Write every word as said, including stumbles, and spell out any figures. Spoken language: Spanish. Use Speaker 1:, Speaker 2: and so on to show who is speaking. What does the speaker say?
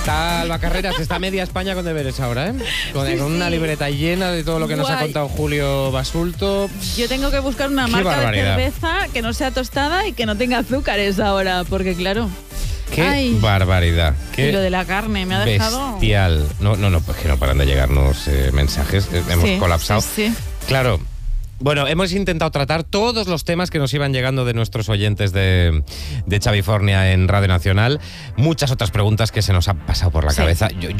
Speaker 1: Está Alba Carreras, está media España con deberes ahora, ¿eh? Con,
Speaker 2: Sí,
Speaker 1: con una
Speaker 2: sí.
Speaker 1: libreta llena de todo lo que nos ha
Speaker 2: Guay.
Speaker 1: contado Julio Basulto.
Speaker 2: Yo tengo que buscar una
Speaker 1: Qué
Speaker 2: marca
Speaker 1: barbaridad.
Speaker 2: de cerveza que no sea tostada y que no tenga azúcares ahora, porque claro,
Speaker 1: Qué
Speaker 2: Ay.
Speaker 1: barbaridad. Qué
Speaker 2: y lo de la carne me ha dejado...
Speaker 1: bestial. No, no, no, pues que no paran de llegarnos eh, mensajes. Eh, Hemos
Speaker 2: Sí,
Speaker 1: colapsado.
Speaker 2: sí, sí.
Speaker 1: Claro. Bueno, hemos intentado tratar todos los temas que nos iban llegando de nuestros oyentes de, de Chavifornia en Radio Nacional. Muchas otras preguntas que se nos han pasado por la
Speaker 2: Sí.
Speaker 1: cabeza. Yo,